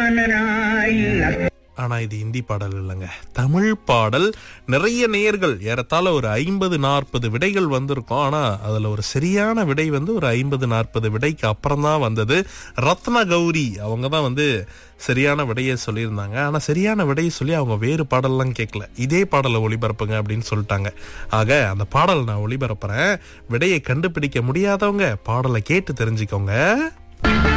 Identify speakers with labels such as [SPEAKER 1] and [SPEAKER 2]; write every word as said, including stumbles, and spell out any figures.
[SPEAKER 1] ஆனா இது இந்தி பாடல் இல்லைங்க, தமிழ் பாடல். நிறைய நேயர்கள் ஏறத்தாழ ஒரு ஐம்பது நாற்பது விடைகள் வந்திருக்கும். ஆனா அதுல ஒரு சரியான விடை வந்து ஒரு ஐம்பது நாற்பது விடைக்கு அப்புறம் தான் வந்தது. ரத்ன கௌரி அவங்க தான் வந்து சரியான விடையை சொல்லியிருந்தாங்க. ஆனா சரியான விடையை சொல்லி அவங்க வேறு பாடல்லாம் கேட்கல, இதே பாடலை ஒளிபரப்புங்க அப்படின்னு சொல்லிட்டாங்க. ஆக அந்த பாடலை நான் ஒளிபரப்புறேன். விடையை கண்டுபிடிக்க முடியாதவங்க பாடலை கேட்டு தெரிஞ்சுக்கோங்க.